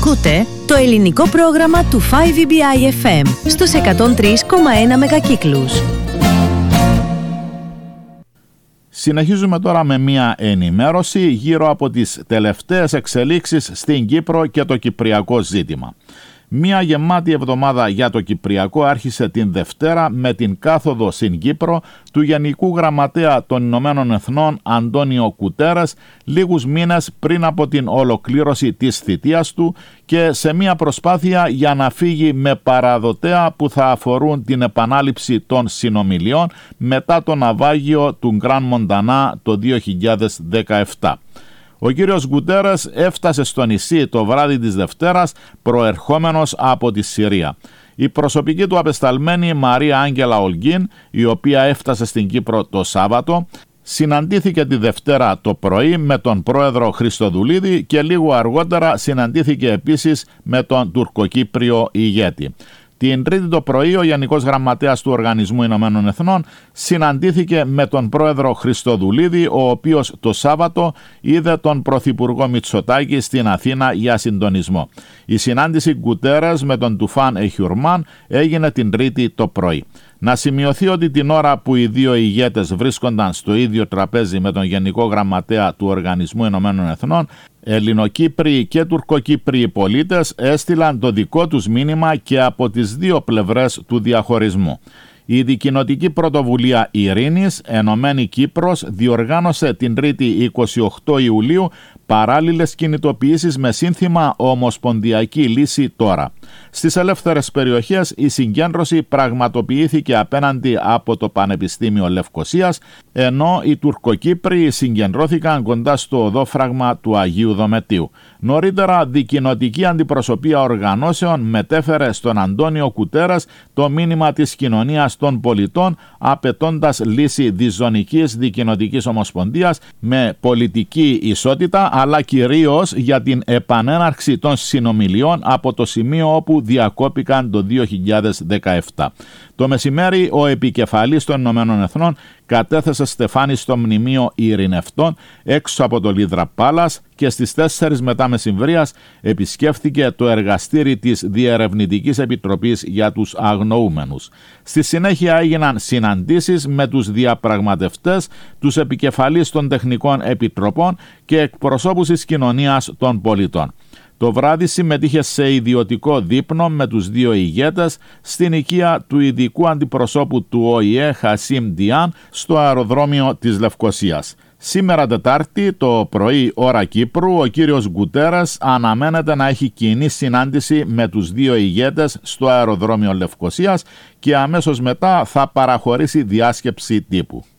Ακούτε το ελληνικό πρόγραμμα του 5EBI FM στους 103,1 μεγακύκλους. Συνεχίζουμε τώρα με μία ενημέρωση γύρω από τις τελευταίες εξελίξεις στην Κύπρο και το κυπριακό ζήτημα. Μία γεμάτη εβδομάδα για το Κυπριακό άρχισε την Δευτέρα με την κάθοδο στην Κύπρο του Γενικού Γραμματέα των Ηνωμένων Εθνών Αντώνιο Κουτέρες λίγους μήνες πριν από την ολοκλήρωση της θητείας του και σε μία προσπάθεια για να φύγει με παραδοτέα που θα αφορούν την επανάληψη των συνομιλιών μετά το ναυάγιο του Γκραν Μοντανά το 2017. Ο κύριος Γκουτέρες έφτασε στο νησί το βράδυ της Δευτέρας προερχόμενος από τη Συρία. Η προσωπική του απεσταλμένη Μαρία Άγγελα Ολγκίν, η οποία έφτασε στην Κύπρο το Σάββατο, συναντήθηκε τη Δευτέρα το πρωί με τον πρόεδρο Χριστοδουλίδη και λίγο αργότερα συναντήθηκε επίσης με τον τουρκοκύπριο ηγέτη. Την Τρίτη το πρωί ο Γενικός Γραμματέας του Οργανισμού Ηνωμένων Εθνών συναντήθηκε με τον πρόεδρο Χριστοδουλίδη, ο οποίος το Σάββατο είδε τον πρωθυπουργό Μητσοτάκη στην Αθήνα για συντονισμό. Η συνάντηση Γκουτέρες με τον Τουφάν Εχιουρμάν έγινε την Τρίτη το πρωί. Να σημειωθεί ότι την ώρα που οι δύο ηγέτες βρίσκονταν στο ίδιο τραπέζι με τον Γενικό Γραμματέα του Οργανισμού Ηνωμένων Εθνών, Ελληνοκύπριοι και Τουρκοκύπριοι πολίτες έστειλαν το δικό τους μήνυμα και από τις δύο πλευρές του διαχωρισμού. Η Δικοινοτική Πρωτοβουλία Ειρήνης, Ενωμένη Κύπρος, διοργάνωσε την Τρίτη 28 Ιουλίου παράλληλες κινητοποιήσεις με σύνθημα «Ομοσπονδιακή λύση τώρα». Στις ελεύθερες περιοχές η συγκέντρωση πραγματοποιήθηκε απέναντι από το Πανεπιστήμιο Λευκωσίας, ενώ οι Τουρκοκύπριοι συγκεντρώθηκαν κοντά στο οδόφραγμα του Αγίου Δομετίου. Νωρίτερα, δικοινοτική αντιπροσωπεία οργανώσεων μετέφερε στον Αντώνιο Κουτέρες το μήνυμα της κοινωνίας των πολιτών, απαιτώντας λύση διζωνικής δικοινοτικής ομοσπονδίας με πολιτική ισότητα, αλλά κυρίως για την επανέναρξη των συνομιλιών από το σημείο όπου διακόπηκαν το 2017. Το μεσημέρι, ο επικεφαλής των Ηνωμένων Εθνών κατέθεσε στεφάνι στο μνημείο ειρηνευτών έξω από το Λίδρα Πάλας και στις 4 μετά μεσημβρίας επισκέφθηκε το εργαστήρι της Διερευνητικής Επιτροπής για τους Αγνοούμενους. Στη συνέχεια έγιναν συναντήσεις με τους διαπραγματευτές, τους επικεφαλείς των τεχνικών επιτροπών και εκπροσώπους της κοινωνίας των πολιτών. Το βράδυ συμμετείχε σε ιδιωτικό δείπνο με τους δύο ηγέτες στην οικία του ειδικού αντιπροσώπου του ΟΗΕ Χασίμ Διάν στο αεροδρόμιο της Λευκωσίας. Σήμερα Τετάρτη το πρωί ώρα Κύπρου, ο κύριος Γκουτέρες αναμένεται να έχει κοινή συνάντηση με τους δύο ηγέτες στο αεροδρόμιο Λευκωσίας και αμέσως μετά θα παραχωρήσει διάσκεψη τύπου.